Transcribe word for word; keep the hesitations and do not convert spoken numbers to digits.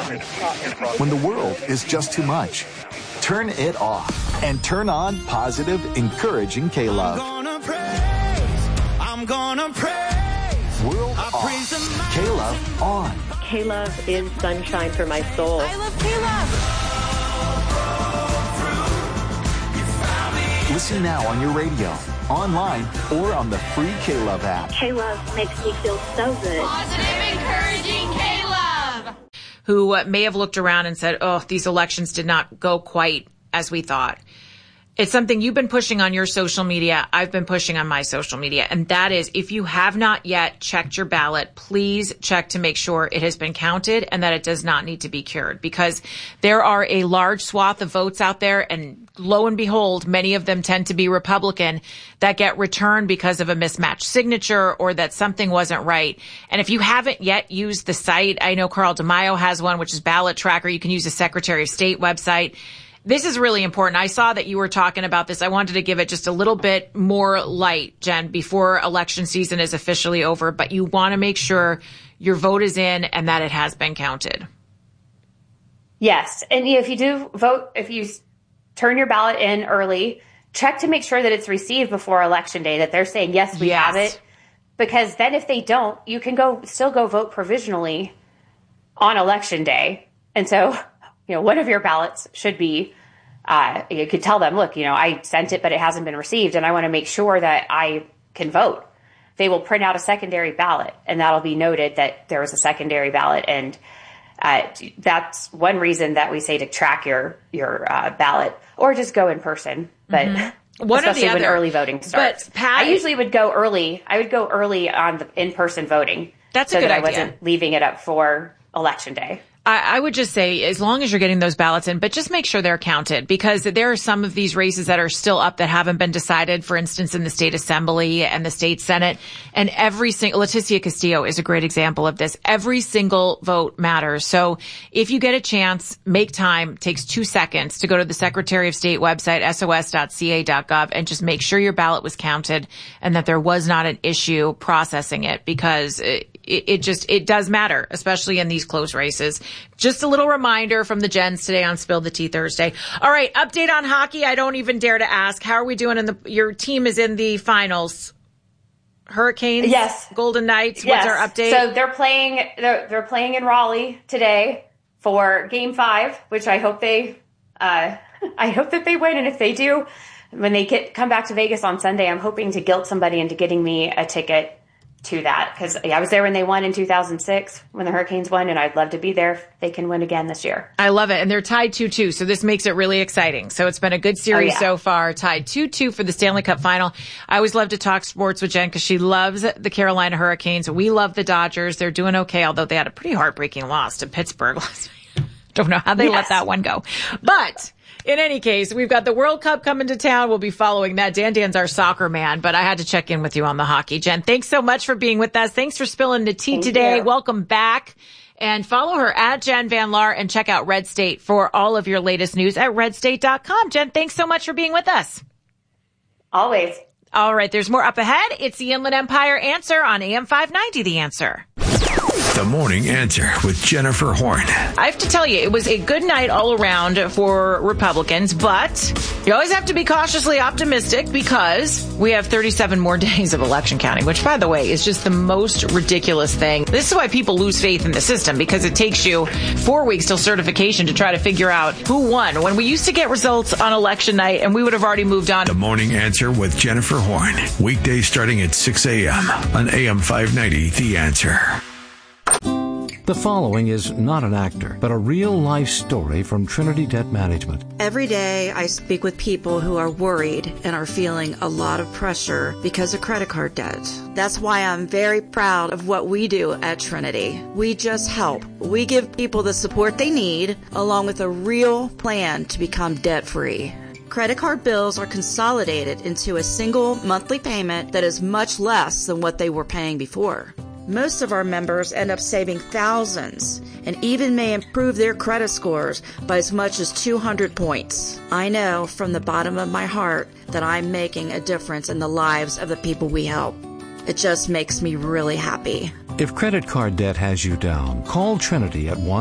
When the world is just too much, turn it off and turn on positive, encouraging K-Love. I'm gonna praise, I'm gonna praise. World off, K-Love on. K-Love is sunshine for my soul. I love K-Love. Listen now on your radio, online, or on the free K-Love app. K-Love makes me feel so good. Positive, encouraging K-Love. Who uh, may have looked around and said, oh, these elections did not go quite as we thought. It's something you've been pushing on your social media. I've been pushing on my social media. And that is, if you have not yet checked your ballot, please check to make sure it has been counted and that it does not need to be cured, because there are a large swath of votes out there. And lo and behold, many of them tend to be Republican that get returned because of a mismatched signature or that something wasn't right. And if you haven't yet used the site, I know Carl DeMaio has one, which is Ballot Tracker. You can use the Secretary of State website. This is really important. I saw that you were talking about this. I wanted to give it just a little bit more light, Jen, before election season is officially over. But you want to make sure your vote is in and that it has been counted. Yes. And if you do vote, if you turn your ballot in early, check to make sure that it's received before Election Day, that they're saying, yes, we yes. have it. Because then if they don't, you can go still go vote provisionally on Election Day. And so, you know, one of your ballots should be, uh, you could tell them, look, you know, I sent it, but it hasn't been received, and I want to make sure that I can vote. They will print out a secondary ballot, and that'll be noted that there was a secondary ballot. And uh, that's one reason that we say to track your your uh, ballot, or just go in person. But mm-hmm. One especially or the when other. early voting starts. But Pat, I usually would go early. I would go early on the in-person voting. That's so a good that I idea. wasn't leaving it up for Election Day. I, I would just say, as long as you're getting those ballots in, but just make sure they're counted, because there are some of these races that are still up that haven't been decided. For instance, in the state assembly and the state senate, and every single, Leticia Castillo is a great example of this. Every single vote matters. So if you get a chance, make time. It takes two seconds to go to the Secretary of State website, S O S dot C A dot gov, and just make sure your ballot was counted and that there was not an issue processing it, because it, It, it just, it does matter, especially in these close races. Just a little reminder from the Gens today on Spill the Tea Thursday. All right, update on hockey. I don't even dare to ask. How are we doing in the, your team is in the finals. Hurricanes? Yes. Golden Knights? Yes. What's our update? So they're playing, they're, they're playing in Raleigh today for game five, which I hope they, uh, I hope that they win. And if they do, when they get, come back to Vegas on Sunday, I'm hoping to guilt somebody into getting me a ticket to that, because I was there when they won in two thousand six, when the Hurricanes won, and I'd love to be there if they can win again this year. I love it. And they're tied two two, so this makes it really exciting. So it's been a good series oh, yeah. so far, tied two two for the Stanley Cup final. I always love to talk sports with Jen because she loves the Carolina Hurricanes. We love the Dodgers. They're doing okay, although they had a pretty heartbreaking loss to Pittsburgh last night. Don't know how they yes. let that one go. But in any case, we've got the World Cup coming to town. We'll be following that. Dan Dan's our soccer man, but I had to check in with you on the hockey. Jen, thanks so much for being with us. Thanks for spilling the tea Thank today. you. Welcome back. And follow her at Jen Van Laar and check out Red State for all of your latest news at red state dot com. Jen, thanks so much for being with us. Always. All right, there's more up ahead. It's the Inland Empire Answer on A M five ninety, The Answer. The Morning Answer with Jennifer Horn. I have to tell you, it was a good night all around for Republicans, but you always have to be cautiously optimistic because we have thirty-seven more days of election counting, which, by the way, is just the most ridiculous thing. This is why people lose faith in the system, because it takes you four weeks till certification to try to figure out who won, when we used to get results on election night and we would have already moved on. The Morning Answer with Jennifer Horn. Weekdays starting at six a.m. on A M five ninety, The Answer. The following is not an actor, but a real-life story from Trinity Debt Management. Every day I speak with people who are worried and are feeling a lot of pressure because of credit card debt. That's why I'm very proud of what we do at Trinity. We just help. We give people the support they need, along with a real plan to become debt-free. Credit card bills are consolidated into a single monthly payment that is much less than what they were paying before. Most of our members end up saving thousands and even may improve their credit scores by as much as two hundred points. I know from the bottom of my heart that I'm making a difference in the lives of the people we help. It just makes me really happy. If credit card debt has you down, call Trinity at one